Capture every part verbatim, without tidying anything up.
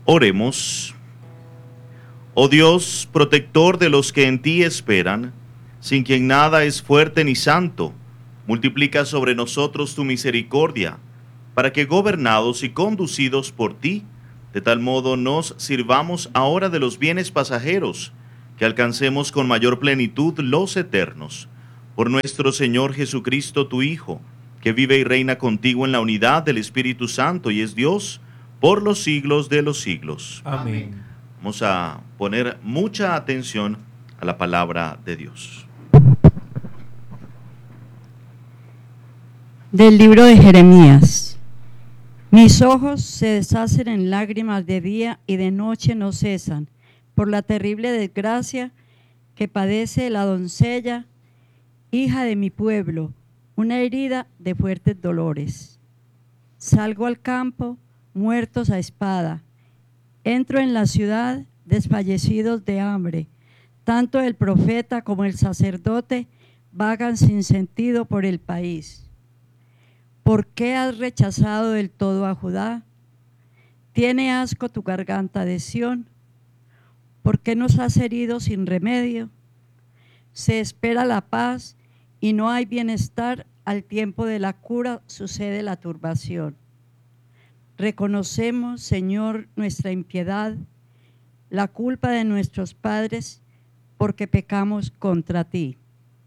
Oremos. Oh Dios, protector de los que en ti esperan, sin quien nada es fuerte ni santo, multiplica sobre nosotros tu misericordia, para que gobernados y conducidos por ti, de tal modo nos sirvamos ahora de los bienes pasajeros, que alcancemos con mayor plenitud los eternos. Por nuestro Señor Jesucristo, tu Hijo, que vive y reina contigo en la unidad del Espíritu Santo y es Dios por los siglos de los siglos. Amén. Vamos a poner mucha atención a la palabra de Dios. Del libro de Jeremías. Mis ojos se deshacen en lágrimas de día y de noche no cesan, por la terrible desgracia que padece la doncella, hija de mi pueblo, una herida de fuertes dolores. Salgo al campo, muertos a espada. Entro en la ciudad, desfallecidos de hambre. Tanto el profeta como el sacerdote vagan sin sentido por el país. ¿Por qué has rechazado del todo a Judá? ¿Tiene asco tu garganta de Sión? ¿Por qué nos has herido sin remedio? Se espera la paz y no hay bienestar, al tiempo de la cura sucede la turbación. Reconocemos, Señor, nuestra impiedad, la culpa de nuestros padres, porque pecamos contra ti.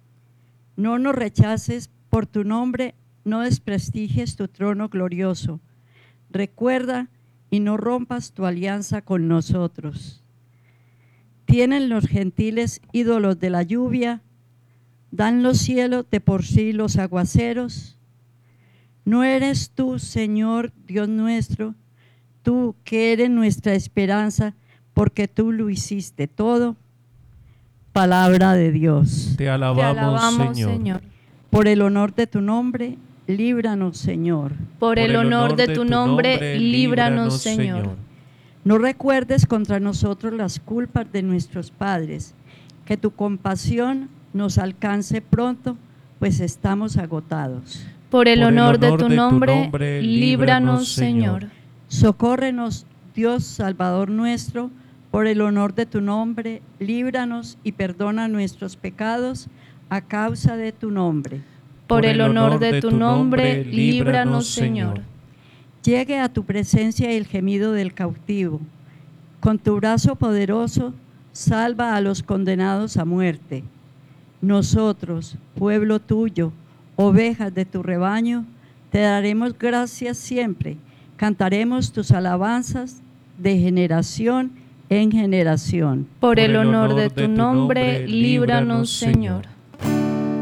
No nos rechaces por tu nombre, no desprestigies tu trono glorioso. Recuerda y no rompas tu alianza con nosotros. ¿Tienen los gentiles ídolos de la lluvia? ¿Dan los cielos de por sí los aguaceros? ¿No eres tú, Señor, Dios nuestro, tú que eres nuestra esperanza, porque tú lo hiciste todo? Palabra de Dios. Te alabamos, Te alabamos Señor. Señor. Por el honor de tu nombre, líbranos, Señor. Por el honor de tu nombre, líbranos, Señor. No recuerdes contra nosotros las culpas de nuestros padres, que tu compasión nos alcance pronto, pues estamos agotados. Por el honor de tu nombre, líbranos, Señor. Socórrenos, Dios Salvador nuestro, por el honor de tu nombre, líbranos y perdona nuestros pecados a causa de tu nombre. Por el honor de tu nombre, líbranos, Señor. Llegue a tu presencia el gemido del cautivo. Con tu brazo poderoso, salva a los condenados a muerte. Nosotros, pueblo tuyo, ovejas de tu rebaño, te daremos gracias siempre. Cantaremos tus alabanzas de generación en generación. Por el honor de tu nombre, líbranos, Señor.